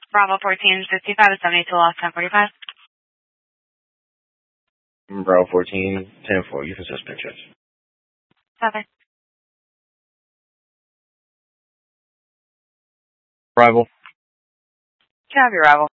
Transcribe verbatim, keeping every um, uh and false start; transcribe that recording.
Bravo fourteen fifty-five to seventy-two lost ten forty-five. Bravo fourteen ten four, you can suspend church. Copy. Arrival. Copy, Arrival.